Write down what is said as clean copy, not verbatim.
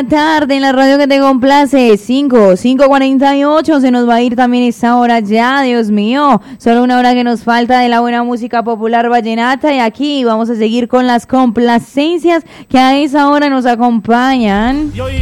Tarde en la radio que te complace, 5:48, se nos va a ir también esta hora ya, Dios mío, solo una hora que nos falta de la buena música popular vallenata y aquí vamos a seguir con las complacencias que a esa hora nos acompañan.